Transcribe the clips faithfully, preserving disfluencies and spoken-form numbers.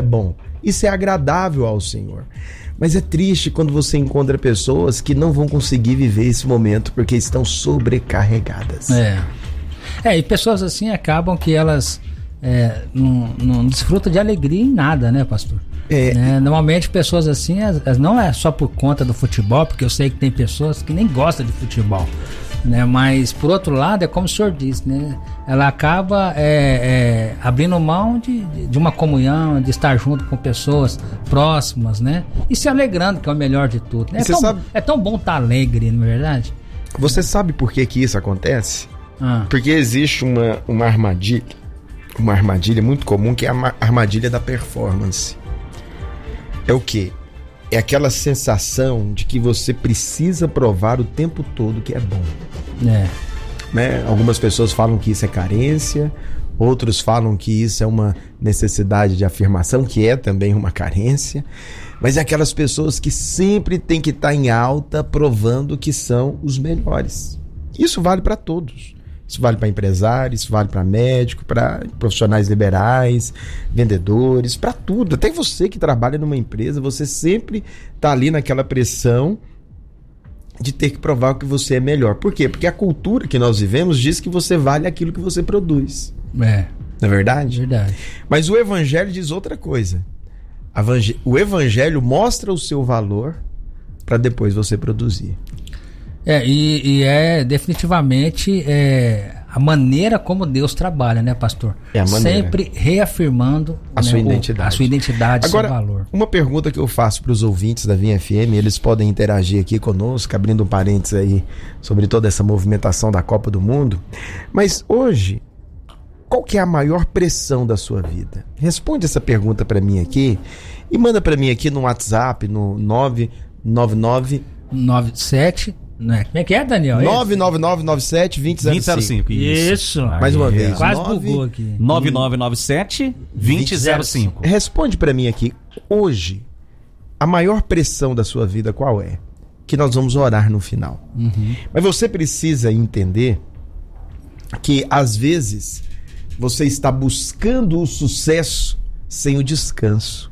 bom, isso é agradável ao Senhor. Mas é triste quando você encontra pessoas que não vão conseguir viver esse momento porque estão sobrecarregadas. É, é e pessoas assim acabam que elas é, não, não desfrutam de alegria em nada, né, pastor? É, né? Normalmente pessoas assim, as, as não é só por conta do futebol, porque eu sei que tem pessoas que nem gostam de futebol, né? Mas por outro lado é como o senhor disse, né? Ela acaba é, é, abrindo mão de, de, de uma comunhão, de estar junto com pessoas próximas, né? E se alegrando, que é o melhor de tudo, né? É, tão, sabe, é tão bom estar alegre, não é verdade? Você sabe por que que isso acontece? Ah. Porque existe uma, uma armadilha, uma armadilha muito comum, que é a armadilha da performance. É o quê? É aquela sensação de que você precisa provar o tempo todo que é bom. É. Né? Algumas pessoas falam que isso é carência, outros falam que isso é uma necessidade de afirmação, que é também uma carência. Mas é aquelas pessoas que sempre tem que estar em alta, provando que são os melhores. Isso vale para todos. Isso vale para empresários, isso vale para médico, para profissionais liberais, vendedores, para tudo. Até você que trabalha numa empresa, você sempre está ali naquela pressão de ter que provar que você é melhor. Por quê? Porque a cultura que nós vivemos diz que você vale aquilo que você produz. É. Não é verdade? Verdade. Mas o evangelho diz outra coisa. O evangelho mostra o seu valor para depois você produzir. É, e, e é definitivamente é, a maneira como Deus trabalha, né, pastor? É a maneira. Sempre reafirmando a, né, sua, identidade. O, a sua identidade, Agora, seu valor. Uma pergunta que eu faço para os ouvintes da Vinha F M, eles podem interagir aqui conosco, abrindo um parênteses aí sobre toda essa movimentação da Copa do Mundo. Mas hoje, qual que é a maior pressão da sua vida? Responde essa pergunta para mim aqui e manda para mim aqui no WhatsApp, no nove nove nove nove sete Né? Como é que é, Daniel? nove nove nove nove sete dois zero cinco. cinco. Isso. Isso. Mais uma vez. Quase bugou aqui. nove nove nove sete dois zero cinco. Responde pra mim aqui. Hoje, a maior pressão da sua vida qual é? Que nós vamos orar no final. Uhum. Mas você precisa entender que, às vezes, você está buscando o sucesso sem o descanso.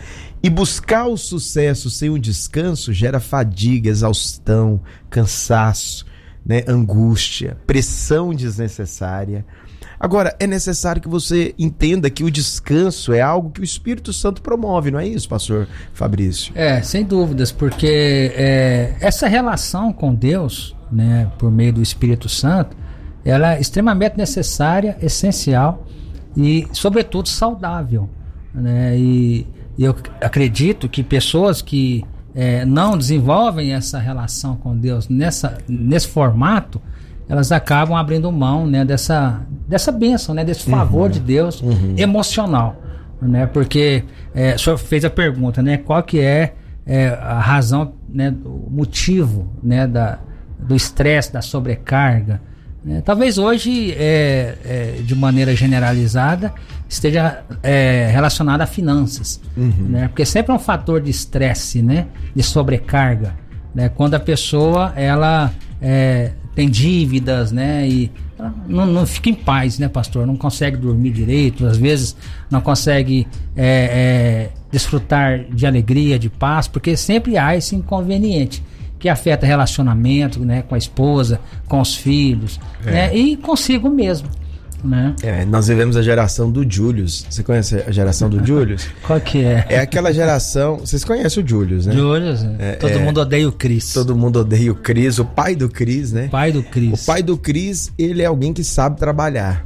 E buscar o sucesso sem o descanso gera fadiga, exaustão, cansaço, né? Angústia, pressão desnecessária. Agora, é necessário que você entenda que o descanso é algo que o Espírito Santo promove, não é isso, pastor Fabrício? É, sem dúvidas, porque é, essa relação com Deus, né, por meio do Espírito Santo, ela é extremamente necessária, essencial e, sobretudo, saudável, né? E eu acredito que pessoas que é, não desenvolvem essa relação com Deus nessa, nesse formato, elas acabam abrindo mão, né, dessa, dessa bênção, né, desse favor uhum. de Deus uhum. emocional, né? Porque é, o senhor fez a pergunta, né, qual que é, é a razão, né, o motivo, né, da, do estresse, da sobrecarga. É, talvez hoje, é, é, de maneira generalizada, esteja é, relacionada a finanças, uhum. né? Porque sempre é um fator de estresse, né? De sobrecarga, né? Quando a pessoa ela, é, tem dívidas, né? E ela não, não fica em paz, né, pastor? Não consegue dormir direito, às vezes não consegue é, é, desfrutar de alegria, de paz, porque sempre há esse inconveniente que afeta relacionamento, né, com a esposa, com os filhos, é. né, e consigo mesmo, né? É, nós vivemos a geração do Julius. Você conhece a geração do Julius? Qual que é? É aquela geração... Vocês conhecem o Julius, né? Julius, é, todo é, mundo odeia o Cris. Todo mundo odeia o Cris, o pai do Cris, né? Pai do Cris. O pai do Cris, ele é alguém que sabe trabalhar.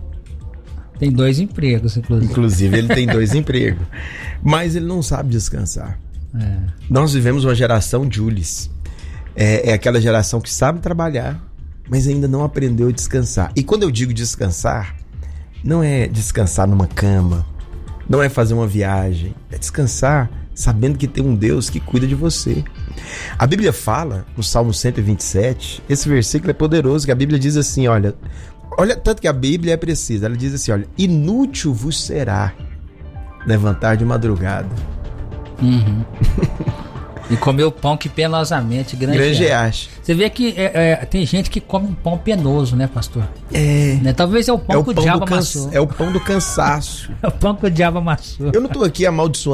Tem dois empregos, inclusive. Inclusive, ele tem dois empregos. Mas ele não sabe descansar. É. Nós vivemos uma geração Julius. É, é aquela geração que sabe trabalhar, mas ainda não aprendeu a descansar. E quando eu digo descansar, não é descansar numa cama, não é fazer uma viagem, é descansar sabendo que tem um Deus que cuida de você. A Bíblia fala, no Salmo cento e vinte e sete, esse versículo é poderoso, que a Bíblia diz assim, olha, olha tanto que a Bíblia é precisa, ela diz assim, olha, inútil vos será levantar de madrugada. Uhum. E comer o pão que penosamente granjeaste. Você vê que é, é, tem gente que come um pão penoso, né, pastor? É. Né? Talvez é o pão é o que pão o diabo cansa- amassou. É o pão do cansaço. É o pão que o diabo amassou. Eu não tô aqui amaldiçoando